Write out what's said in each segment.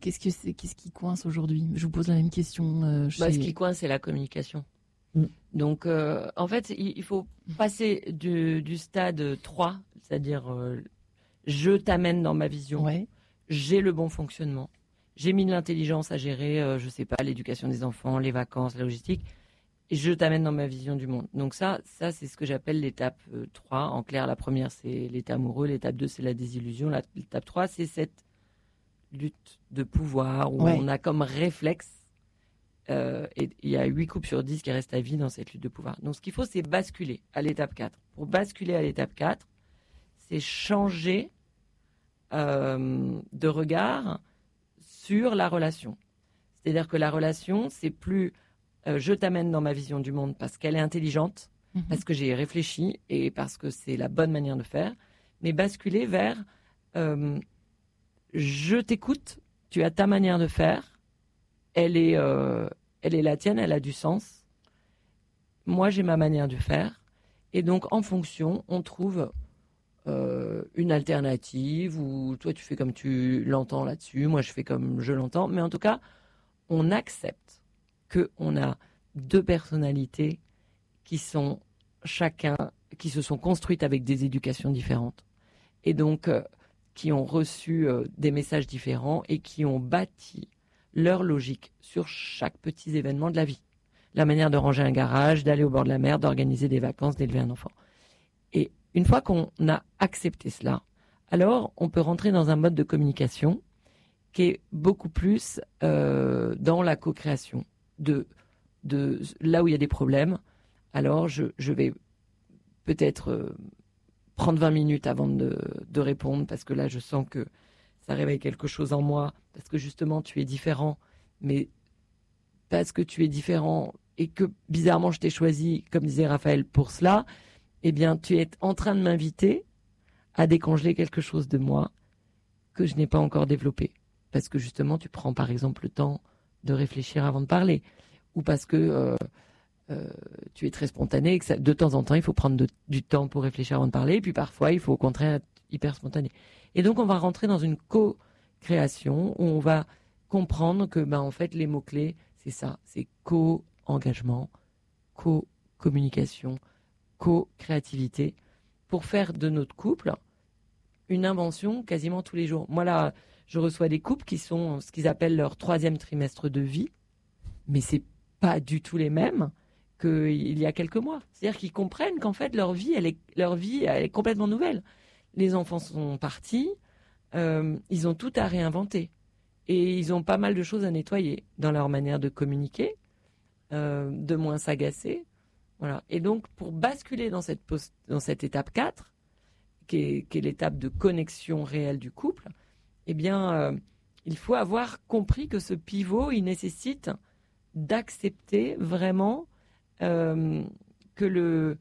Qu'est-ce qui coince aujourd'hui ? Je vous pose la même question. Ce qui coince, c'est la communication. Donc, en fait, il faut passer du stade 3, c'est-à-dire je t'amène dans ma vision, j'ai le bon fonctionnement, j'ai mis de l'intelligence à gérer, je sais pas, l'éducation des enfants, les vacances, la logistique, et je t'amène dans ma vision du monde. Donc ça c'est ce que j'appelle l'étape 3. En clair, la première, c'est l'état amoureux, l'étape 2, c'est la désillusion, l'étape 3, c'est cette lutte de pouvoir où on a comme réflexe. Et il y a 8 couples sur 10 qui restent à vie dans cette lutte de pouvoir. Donc, ce qu'il faut, c'est basculer à l'étape 4. Pour basculer à l'étape 4, c'est changer de regard sur la relation. C'est-à-dire que la relation, c'est plus je t'amène dans ma vision du monde parce qu'elle est intelligente, parce que j'ai réfléchi et parce que c'est la bonne manière de faire, mais basculer vers je t'écoute, tu as ta manière de faire, elle est la tienne, elle a du sens. Moi, j'ai ma manière de faire. Et donc, en fonction, on trouve une alternative ou toi, tu fais comme tu l'entends là-dessus. Moi, je fais comme je l'entends. Mais en tout cas, on accepte qu'on a 2 personnalités qui sont qui se sont construites avec des éducations différentes. Et donc, qui ont reçu des messages différents et qui ont bâti leur logique sur chaque petit événement de la vie. La manière de ranger un garage, d'aller au bord de la mer, d'organiser des vacances, d'élever un enfant. Et une fois qu'on a accepté cela, alors on peut rentrer dans un mode de communication qui est beaucoup plus dans la co-création. De là où il y a des problèmes, alors je vais peut-être prendre 20 minutes avant de répondre parce que là je sens que ça réveille quelque chose en moi, parce que justement tu es différent, mais parce que tu es différent et que bizarrement je t'ai choisi, comme disait Raphaël, pour cela, eh bien tu es en train de m'inviter à décongeler quelque chose de moi que je n'ai pas encore développé. Parce que justement tu prends par exemple le temps de réfléchir avant de parler, ou parce que tu es très spontané et que de temps en temps il faut prendre du temps pour réfléchir avant de parler, et puis parfois il faut au contraire être hyper spontané. Et donc, on va rentrer dans une co-création où on va comprendre que, en fait, les mots-clés, c'est ça. C'est co-engagement, co-communication, co-créativité pour faire de notre couple une invention quasiment tous les jours. Moi, là, je reçois des couples qui sont ce qu'ils appellent leur 3e trimestre de vie, mais c'est pas du tout les mêmes qu'il y a quelques mois. C'est-à-dire qu'ils comprennent qu'en fait, leur vie, elle est complètement nouvelle. Les enfants sont partis, ils ont tout à réinventer. Et ils ont pas mal de choses à nettoyer dans leur manière de communiquer, de moins s'agacer. Voilà. Et donc, pour basculer dans cette étape 4, qui est l'étape de connexion réelle du couple, eh bien, il faut avoir compris que ce pivot, il nécessite d'accepter vraiment que le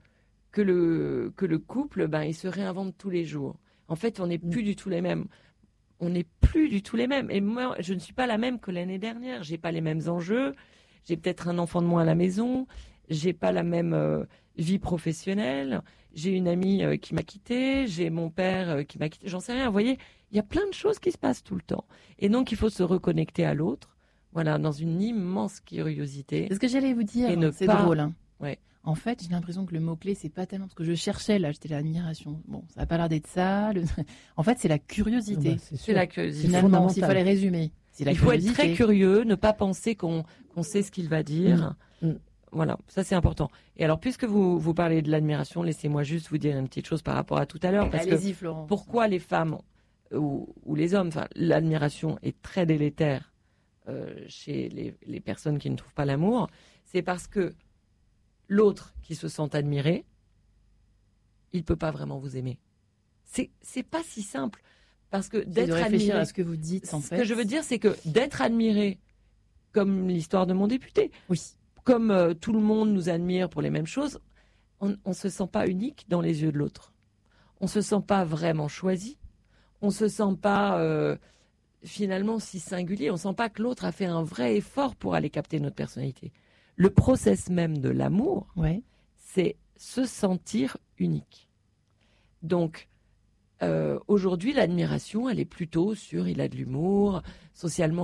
couple, il se réinvente tous les jours. En fait, on n'est plus du tout les mêmes. On n'est plus du tout les mêmes. Et moi, je ne suis pas la même que l'année dernière. J'ai pas les mêmes enjeux. J'ai peut-être un enfant de moins à la maison. J'ai pas la même vie professionnelle. J'ai une amie qui m'a quittée. J'ai mon père qui m'a quitté. J'en sais rien. Vous voyez, il y a plein de choses qui se passent tout le temps. Et donc, il faut se reconnecter à l'autre. Voilà, dans une immense curiosité. C'est ce que j'allais vous dire. C'est drôle. Hein. Ouais. En fait, j'ai l'impression que le mot-clé, c'est pas tellement ce que je cherchais, là, j'étais l'admiration. Bon, ça n'a pas l'air d'être ça. En fait, c'est la curiosité. C'est la curiosité. Finalement, s'il fallait résumer. Il faut être très curieux, ne pas penser qu'on sait ce qu'il va dire. Voilà, ça c'est important. Et alors, puisque vous parlez de l'admiration, laissez-moi juste vous dire une petite chose par rapport à tout à l'heure. Allez-y, Florence. Pourquoi les femmes ou les hommes, l'admiration est très délétère chez les personnes qui ne trouvent pas l'amour, c'est parce que l'autre qui se sent admiré, il peut pas vraiment vous aimer. C'est pas si simple, parce que d'être admiré, à ce que vous dites, en fait. Ce que je veux dire, c'est que d'être admiré, comme l'histoire de mon député, oui, comme tout le monde nous admire pour les mêmes choses, on se sent pas unique dans les yeux de l'autre. On se sent pas vraiment choisi. On se sent pas finalement si singulier. On sent pas que l'autre a fait un vrai effort pour aller capter notre personnalité. Le process même de l'amour, c'est se sentir unique. Donc, aujourd'hui, l'admiration, elle est plutôt sur il a de l'humour, socialement,